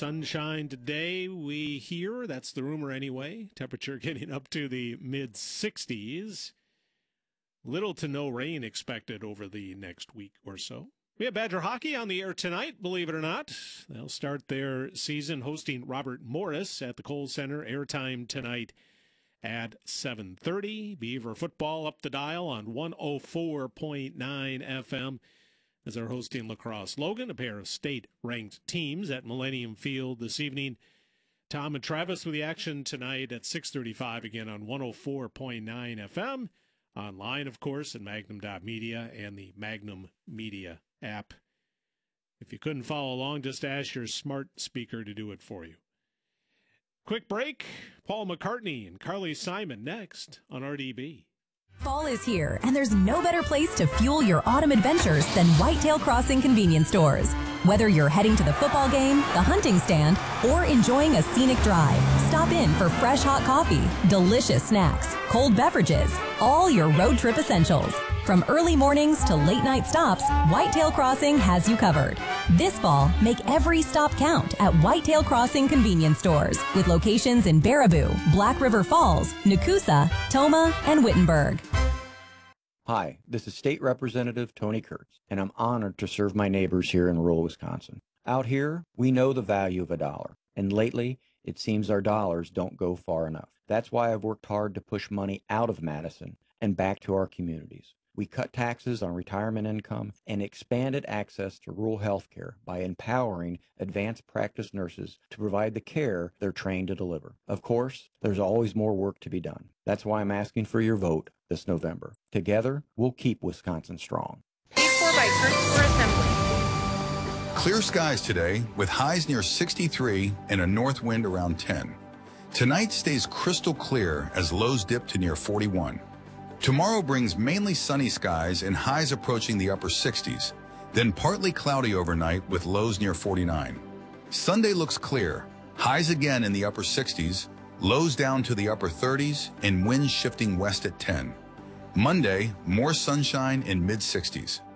sunshine today, we hear. That's the rumor anyway. Temperature getting up to the mid-60s. Little to no rain expected over the next week or so. We have Badger hockey on the air tonight, believe it or not. They'll start their season hosting Robert Morris at the Kohl Center. Airtime tonight at 7:30. Beaver football up the dial on 104.9 FM as they're hosting Lacrosse Logan, a pair of state-ranked teams at Millennium Field this evening. Tom and Travis with the action tonight at 6:35 again on 104.9 FM. Online, of course, at Magnum.media and the Magnum Media app. If you couldn't follow along, just ask your smart speaker to do it for you. Quick break. Paul McCartney and Carly Simon next on RDB. Fall is here, and there's no better place to fuel your autumn adventures than Whitetail Crossing convenience stores. Whether you're heading to the football game, the hunting stand, or enjoying a scenic drive, stop in for fresh hot coffee, delicious snacks, cold beverages, all your road trip essentials. From early mornings to late night stops, Whitetail Crossing has you covered. This fall, make every stop count at Whitetail Crossing convenience stores with locations in Baraboo, Black River Falls, Nakusa, Toma, and Wittenberg. Hi, this is State Representative Tony Kurtz, and I'm honored to serve my neighbors here in rural Wisconsin. Out here, we know the value of a dollar, and lately, it seems our dollars don't go far enough. That's why I've worked hard to push money out of Madison and back to our communities. We cut taxes on retirement income and expanded access to rural health care by empowering advanced practice nurses to provide the care they're trained to deliver. Of course, there's always more work to be done. That's why I'm asking for your vote this November. Together, we'll keep Wisconsin strong. Paid for by Kurtz for Assembly. Clear skies today with highs near 63 and a north wind around 10. Tonight stays crystal clear as lows dip to near 41. Tomorrow brings mainly sunny skies and highs approaching the upper 60s, then partly cloudy overnight with lows near 49. Sunday looks clear, highs again in the upper 60s, lows down to the upper 30s, and winds shifting west at 10. Monday, more sunshine in mid-60s.